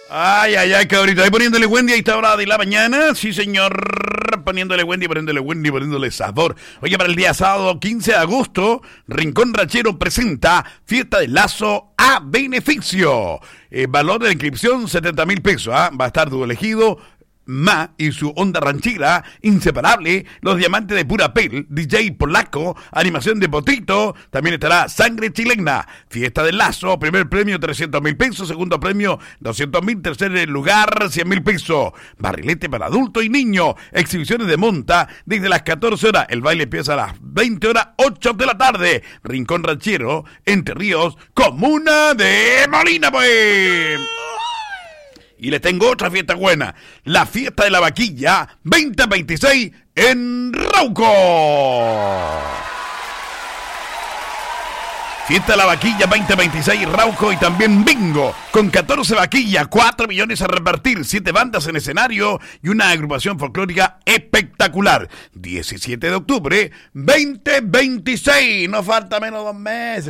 Ay, ay, ay, cabrito. Ahí poniéndole Wendy a esta hora de la mañana. Sí, señor. Poniéndole Wendy, poniéndole sabor. Oye, para el día sábado 15 de agosto, Rincón Ranchero presenta Fiesta de Lazo a beneficio. Valor de la inscripción, 70,000 pesos. Va a estar tu elegido. Ma y su onda ranchera inseparable, los diamantes de pura pel, DJ polaco, animación de Potito, también estará Sangre Chilena, Fiesta del Lazo, primer premio 300,000 pesos, segundo premio 200,000, tercer lugar 100,000 pesos, barrilete para adulto y niño, exhibiciones de monta desde las 14 horas, el baile empieza a las 20 horas, 8 de la tarde, Rincón Ranchero, Entre Ríos, comuna de Molina, pues. Y les tengo otra fiesta buena, la fiesta de la vaquilla 2026 en Rauco. Fiesta de la vaquilla 2026 Rauco y también bingo, con 14 vaquillas, 4 millones a repartir, 7 bandas en escenario y una agrupación folclórica espectacular. 17 de octubre 2026, no falta menos 2 meses.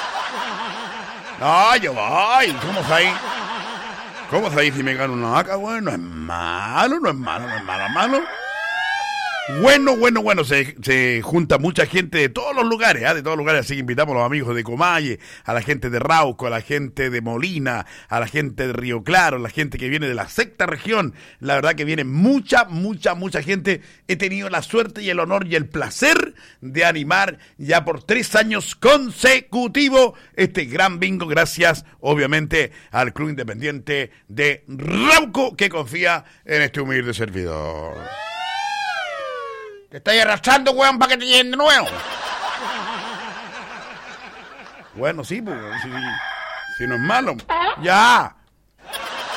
No, yo voy, ¿cómo fue ahí? ¿Cómo sabéis si me gano una vaca, güey? No es malo. Bueno, se junta mucha gente de todos los lugares, así que invitamos a los amigos de Comalle, a la gente de Rauco, a la gente de Molina, a la gente de Río Claro, a la gente que viene de la sexta región. La verdad que viene mucha gente. He tenido la suerte y el honor y el placer de animar ya por 3 años consecutivos este gran bingo, gracias obviamente al Club Independiente de Rauco, que confía en este humilde servidor. Te estáis arrastrando, weón, para que te lleguen de nuevo. Bueno, sí, pues, si no es malo. Ya.